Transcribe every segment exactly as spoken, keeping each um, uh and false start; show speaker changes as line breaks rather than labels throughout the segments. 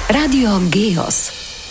Radio Geos.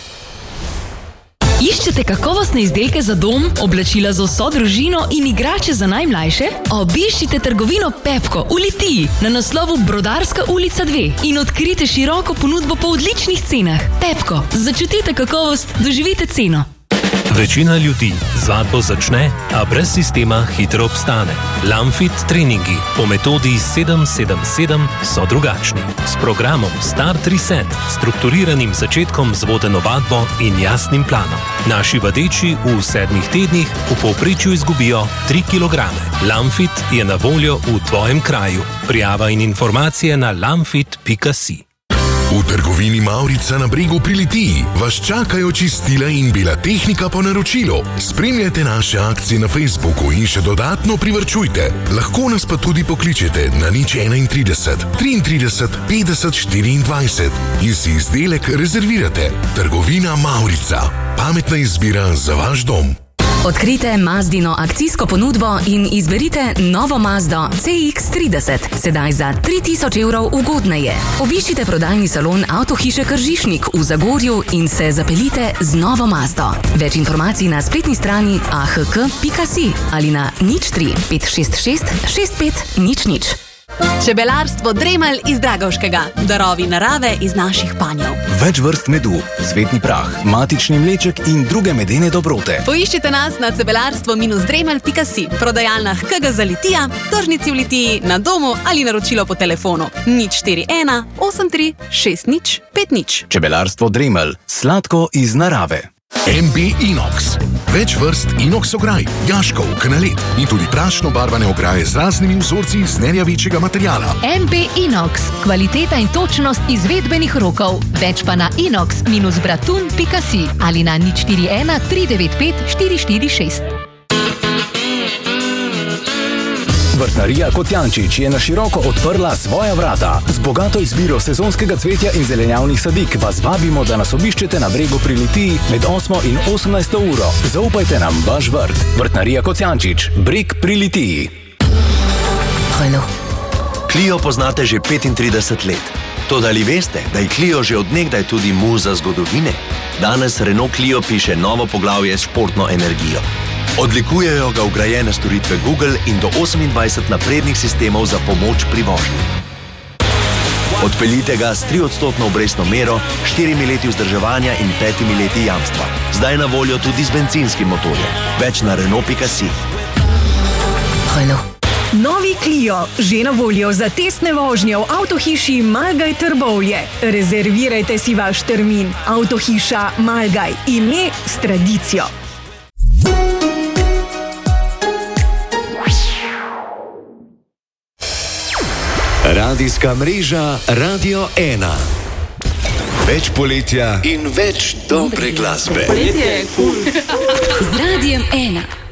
Iščete kakovostne izdelke za dom, oblačila za vso družino in igrače za najmlajše? Obiščite trgovino Pepko v Litiji na naslovu Brodarska ulica dve in odkrite široko ponudbo po odličnih cenah. Pepko, začutite kakovost, doživite ceno.
Večina ljudi z vadbo začne, a brez sistema hitro obstane. Lamfit treningi po metodi sedem sedem sedem so drugačni. S programom Start Reset, strukturiranim začetkom z vodeno vadbo in jasnim planom. Naši vadeči v sedmih tednih v povprečju izgubijo tri kilograme. Lamfit je na voljo v tvojem kraju. Prijava in informacije na lamfit pika si.
V trgovini Mavrica na Bregu pri Litiji vas čakajo čistila in bela tehnika po naročilu. Spremljajte naše akcije na Facebooku in še dodatno privarčujte. Lahko nas pa tudi pokličete na nič enaintrideset, triintrideset, petdeset, štiriindvajset in si izdelek rezervirate. Trgovina Mavrica. Pametna izbira za vaš dom.
Odkrite Mazdino akcijsko ponudbo in izberite novo Mazdo C X trideset, sedaj za tri tisoč evrov ugodneje. Obiščite prodajni salon Avtohiše Kržišnik v Zagorju in se zapeljite z novo Mazdo. Več informacij na spletni strani a h k pika si ali na nič tri pet šest šest šest pet nič nič.
Čebelarstvo Dremelj iz Dragovškega. Darovi narave iz naših panjev.
Več vrst medu, cvetni prah, matični mleček in druge medene dobrote.
Poiščite nas na cebelarstvo dremelj pika si, prodajalnah K G za Litija, tržnici v Litiji, na domu ali naročilo po telefonu nič štiri ena osem tri šest nič pet nič.
Čebelarstvo Dremelj, sladko iz narave.
M B Inox. Več vrst inox ograj, jaškov, kanalet in tudi prašno barvane ograje z raznimi vzorci iz nerjavečega materijala.
M B Inox. Kvaliteta in točnost izvedbenih rokov. Več pa na inox bratun pika si ali na nič štiri ena tri devet pet štiri štiri šest.
Vrtnarija Kocijančič je na široko odprla svoja vrata. Z bogato izbiro sezonskega cvetja in zelenjavnih sadik vas vabimo, da nas obiščete na Bregu pri Litiji med osmo in osemnajsto uro. Zaupajte nam vaš vrt. Vrtnarija Kocijančič, Breg pri Litiji.
Halo.
Clio poznate že petintrideset let. Toda ali veste, da je Clio že od nekdaj tudi muza zgodovine? Danes Renault Clio piše novo poglavje s športno energijo. Odlikujejo ga vgrajene storitve Google in do osemindvajset naprednih sistemov za pomoč pri vožnji. Odpeljite ga s triodstotno obrestno mero, štirimi leti vzdrževanja in petimi leti jamstva. Zdaj na voljo tudi z bencinskim motorjem. Več na renault pika si.
Halo.
Novi Clio, že na voljo za testne vožnje v Avtohiši Malgaj Trbovlje. Rezervirajte si vaš termin. Avtohiša Malgaj, ime s tradicijo.
Radijska mreža Radio ena. Več poletja in več dobre glasbe.
Poletje je kul.
Z Radijem ena.